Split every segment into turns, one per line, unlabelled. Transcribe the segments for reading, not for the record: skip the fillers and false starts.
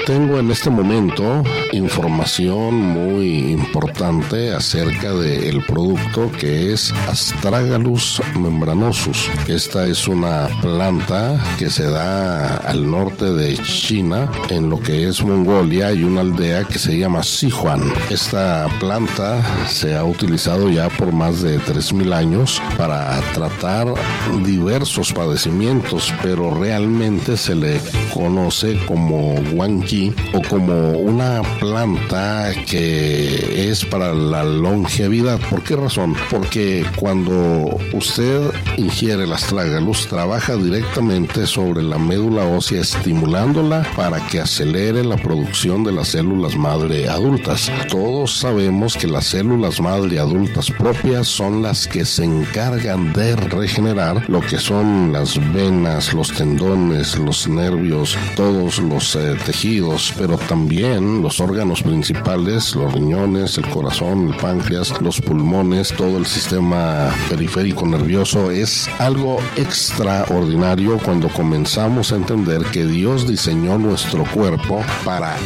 Tengo en este momento información muy importante acerca del producto que es Astragalus membranosus. Esta es una planta que se da al norte de China, en lo que es Mongolia, y una aldea que se llama Sichuan. Esta planta se ha utilizado ya por más de 3,000 años para tratar diversos padecimientos, pero realmente se le conoce como Guanqi o como una planta que es para la longevidad. ¿Por qué razón? Porque cuando usted ingiere el Astragalus, trabaja directamente sobre la médula ósea, estimulándola para que acelere la producción de las células madre adultas. Todos sabemos que las células madre adultas propias son las que se encargan de regenerar lo que son las venas, los tendones, los nervios, todos los tejidos, pero también los órganos principales, los riñones, el corazón, el páncreas, los pulmones, todo el sistema periférico nervioso. Es algo extraordinario cuando comenzamos a entender que Dios diseñó nuestro cuerpo para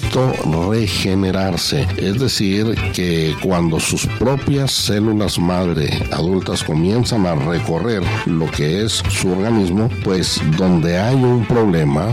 autorregenerarse. Es decir, que cuando sus propias células madre adultas comienzan a recorrer lo que es su organismo, pues donde hay un problema,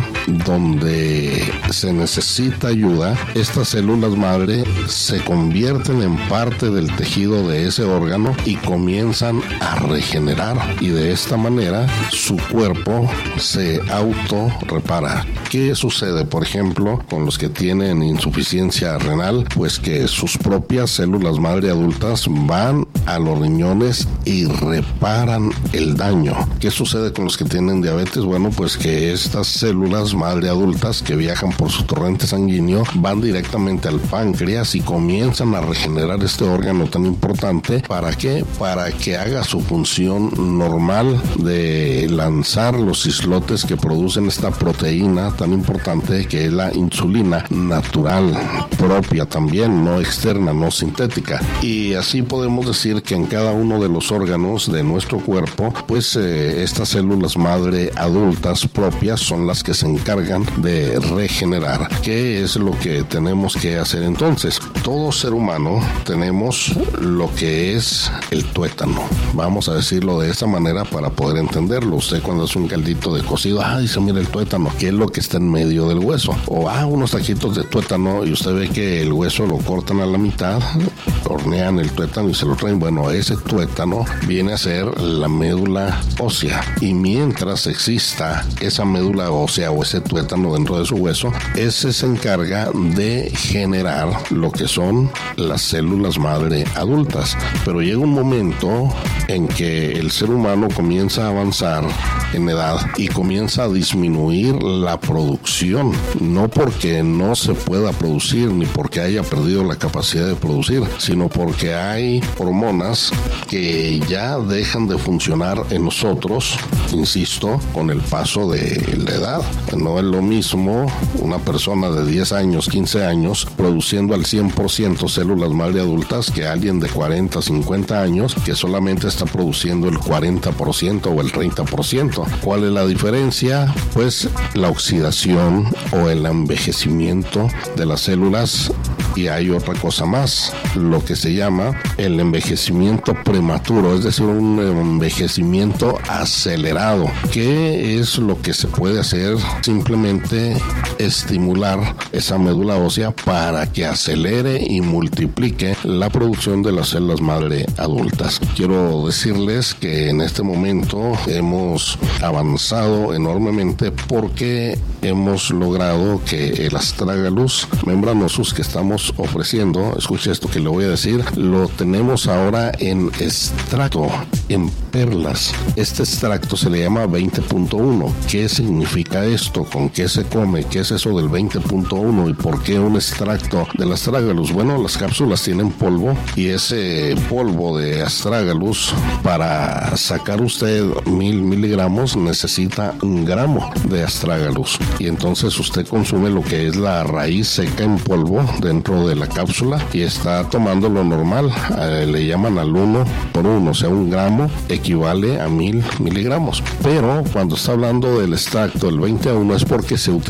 donde se necesita ayuda, estas células madre se convierten en parte del tejido de ese órgano y comienzan a regenerar, y de esta manera su cuerpo se autorrepara. ¿Qué sucede, por ejemplo, con los que tienen insuficiencia renal? Pues que sus propias células madre adultas van a los riñones y reparan el daño. ¿Qué sucede con los que tienen diabetes? Bueno, pues que estas células madre adultas que viajan por su torrente sanguíneo van directamente al páncreas y comienzan a regenerar este órgano tan importante. ¿Para qué? Para que haga su función normal de lanzar los islotes que producen esta proteína tan importante que es la insulina natural, propia también, no externa, no sintética. Y así podemos decir que en cada uno de los órganos de nuestro cuerpo, pues estas células madre adultas propias son las que se encargan de regenerar. ¿Qué es lo que tenemos que hacer entonces? Todo ser humano tenemos lo que es el tuétano. Vamos a decirlo de esa manera para poder entenderlo. Usted cuando hace un caldito de cocido, dice, mira el tuétano, ¿qué es lo que está en medio del hueso? O unos taquitos de tuétano y usted ve que el hueso lo cortan a la mitad, hornean el tuétano y se lo traen. Bueno, ese tuétano viene a ser la médula ósea, y mientras exista esa médula ósea o ese tuétano dentro de su hueso, ese se encarga de generar lo que son las células madre adultas. Pero llega un momento en que el ser humano comienza a avanzar en edad y comienza a disminuir la producción, no porque no se pueda producir ni porque haya perdido la capacidad de producir, sino porque hay hormonas que ya dejan de funcionar en nosotros, insisto, con el paso de la edad. No es lo mismo una persona de 10 años, 15 años produciendo al 100% células madre adultas que alguien de 40, 50 años que solamente está produciendo el 40% o el 30%. ¿Cuál es la diferencia? Pues la oxidación o el envejecimiento de las células. Y hay otra cosa más, lo que se llama el envejecimiento prematuro, es decir, un envejecimiento acelerado. ¿Qué es lo que se puede hacer? Simplemente estimular esa médula ósea para que acelere y multiplique la producción de las células madre adultas. Quiero decirles que en este momento hemos avanzado enormemente porque hemos logrado que el Astragalus membranosus que estamos ofreciendo, escuche esto que le voy a decir, lo tenemos ahora en extracto, en perlas. Este extracto se le llama 20.1. ¿Qué significa esto? ¿Con qué se come? ¿Qué es eso del 20.1? ¿Y por qué un extracto del Astragalus? Bueno, las cápsulas tienen polvo y ese polvo de Astragalus, para sacar usted 1000 miligramos, necesita 1 gramo de Astragalus. Y entonces usted consume lo que es la raíz seca en polvo dentro de la cápsula y está tomando lo normal. Le llaman al 1 por 1, o sea, 1 gramo equivale a 1000 miligramos. Pero cuando está hablando del extracto del 20 a 1 es porque se utilizan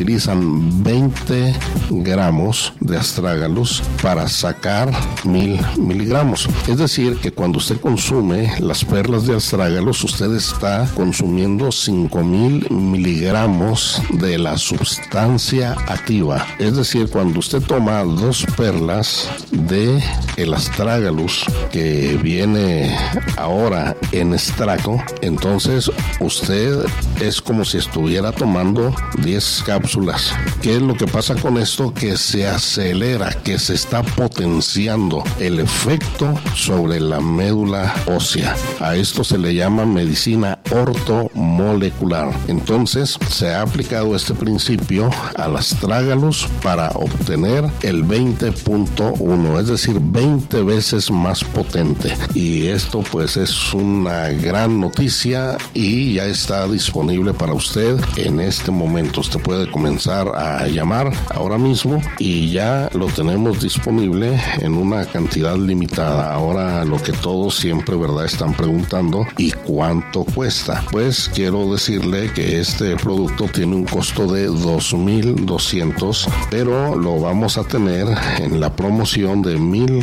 necesitan 20 gramos de astrágalos para sacar 1000 miligramos. Es decir, que cuando usted consume las perlas de astrágalos, usted está consumiendo 5000 miligramos de la sustancia activa. Es decir, cuando usted toma 2 perlas de el astrágalus que viene ahora en extracto, entonces usted es como si estuviera tomando 10 cápsulas. ¿Qué es lo que pasa con esto? Que se acelera, que se está potenciando el efecto sobre la médula ósea. A esto se le llama medicina ortomolecular. Entonces se ha aplicado este principio al astrágalus para obtener el 20.1, es decir, 20 veces más potente. Y esto pues es una gran noticia y ya está disponible para usted en este momento. Usted puede comenzar a llamar ahora mismo y ya lo tenemos disponible en una cantidad limitada. Ahora lo que todos siempre, ¿verdad?, están preguntando, ¿y cuánto cuesta? Pues quiero decirle que este producto tiene un costo de 2,200, pero lo vamos a tener en la promoción de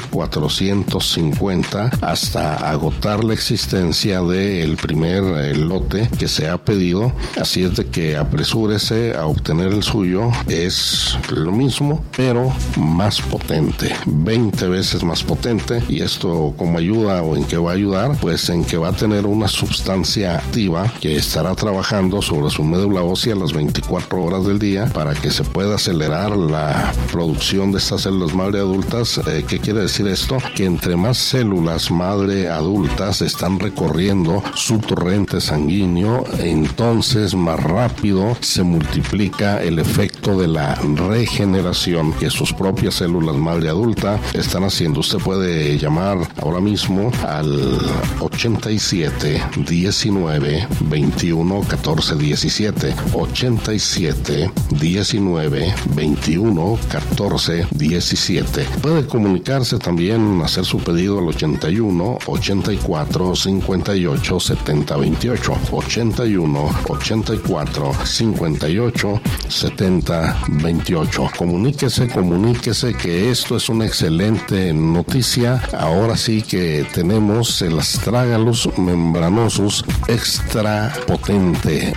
1,450 hasta agotar la existencia del primer lote que se ha pedido. Así es de que apresúrese a obtener el suyo. Es lo mismo, pero más potente, 20 veces más potente. Y esto, ¿cómo ayuda o en qué va a ayudar? Pues en que va a tener una sustancia activa que estará trabajando sobre su médula ósea las 24 horas del día para que se pueda acelerar la producción de estas células madre adultas. ¿Qué quiere decir esto? Que entre más células madre adultas están recorriendo su torrente sanguíneo, entonces más rápido se multiplica el efecto de la regeneración que sus propias células madre adulta están haciendo. Usted puede llamar ahora mismo al 87 19 21 14 17, 87 19 21 14 17. Puede comunicarse también, hacer su pedido al 81 84 58 70 28, 81 84 58 70 28. Comuníquese que esto es una excelente noticia. Ahora sí que tenemos el astrágalus membranosus extra potente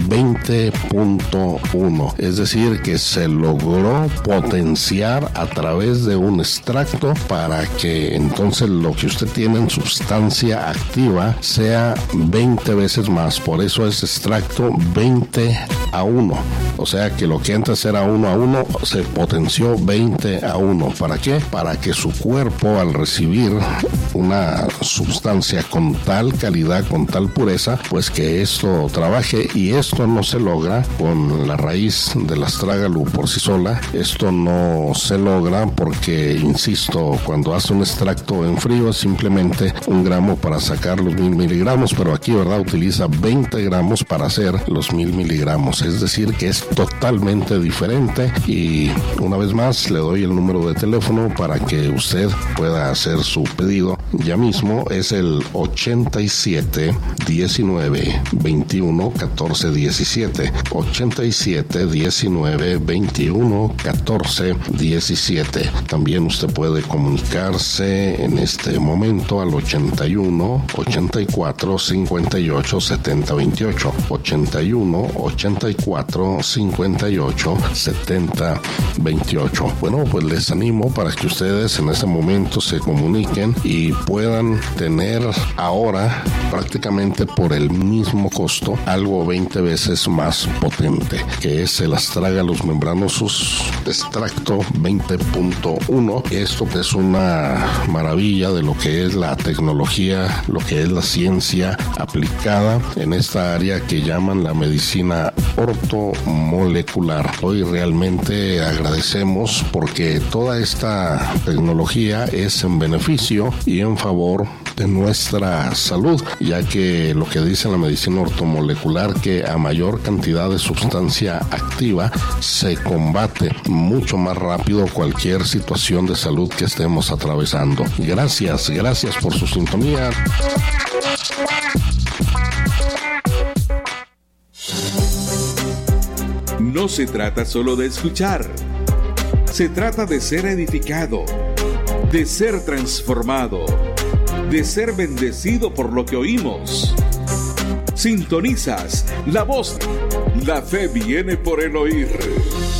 20.1, es decir, que se logró potenciar a través de un extracto para que entonces lo que usted tiene en sustancia activa sea 20 veces más. Por eso es extracto 20:1. O sea que lo que antes era 1:1 se potenció 20:1. ¿Para qué? Para que su cuerpo, al recibir una sustancia con tal calidad, con tal pureza, pues que esto trabaje. Y esto no se logra con la raíz del astrágalus por sí sola. Esto no se logra porque, insisto, cuando hace un extracto en frío es simplemente 1 gramo para sacar los 1000 miligramos, pero aquí, ¿verdad?, utiliza 20 gramos para hacer los 1000 miligramos. Es decir, que es totalmente diferente. Y una vez más le doy el número de teléfono para que usted pueda hacer su pedido ya mismo. Es el 87 19 21 14 17, 87 19 21 14 17. También usted puede comunicarse en este momento al 81 84 58 70 28, 81 84 58 70 28. Bueno, pues les animo para que ustedes en este momento se comuniquen y puedan tener ahora prácticamente por el mismo costo algo 20 veces más potente, que es el astrágalus membranosus extracto 20.1. Esto es una maravilla de lo que es la tecnología, lo que es la ciencia aplicada en esta área que llaman la medicina ortomolecular. Hoy realmente agradecemos porque toda esta tecnología es en beneficio y en favor de nuestra salud, ya que lo que dice la medicina ortomolecular, que a mayor cantidad de sustancia activa se combate mucho más rápido cualquier situación de salud que estemos atravesando. Gracias por su sintonía.
No No se trata solo de escuchar. Se trata de ser edificado, de ser transformado, de ser bendecido por lo que oímos. Sintonizas la voz. La fe viene por el oír.